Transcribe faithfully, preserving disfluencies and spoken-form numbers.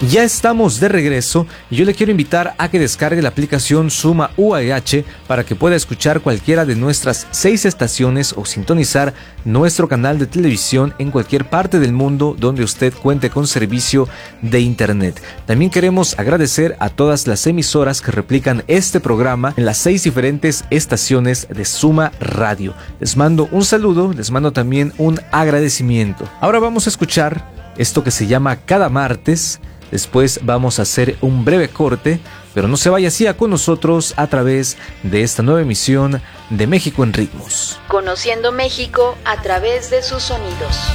Ya estamos de regreso y yo le quiero invitar a que descargue la aplicación Suma U A H para que pueda escuchar cualquiera de nuestras seis estaciones o sintonizar nuestro canal de televisión en cualquier parte del mundo donde usted cuente con servicio de internet. También queremos agradecer a todas las emisoras que replican este programa en las seis diferentes estaciones de Suma Radio. Les mando un saludo, les mando también un agradecimiento. Ahora vamos a escuchar esto que se llama Cada Martes. Después vamos a hacer un breve corte, pero no se vaya así con nosotros a través de esta nueva emisión de México en Ritmos. Conociendo México a través de sus sonidos.